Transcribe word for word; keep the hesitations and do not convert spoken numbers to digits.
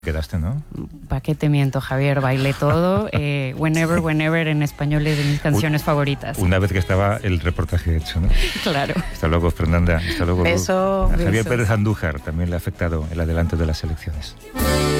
Quedaste, ¿no? ¿Para qué te miento, Javier? Bailé todo. Eh, whenever, Whenever en español es de mis canciones favoritas. Una vez que estaba el reportaje hecho, ¿no? Claro. Hasta luego, Fernanda. Hasta luego. Beso. A Javier besos. Pérez Andújar también le ha afectado el adelanto de las elecciones.